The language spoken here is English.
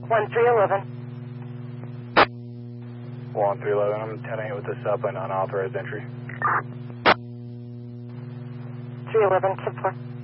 1311. 1311, I'm attending it with this up and unauthorized entry. 311, 10-4.